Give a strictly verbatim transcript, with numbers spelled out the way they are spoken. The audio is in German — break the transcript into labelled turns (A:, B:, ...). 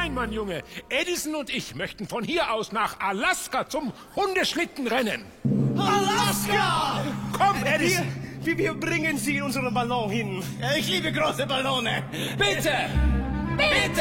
A: Nein, mein Junge. Edison und ich möchten von hier aus nach Alaska zum Hundeschlittenrennen.
B: Alaska!
A: Komm, Edison!
B: Wir, wir bringen Sie in unseren Ballon hin.
C: Ich liebe große Ballone.
B: Bitte!
C: Bitte!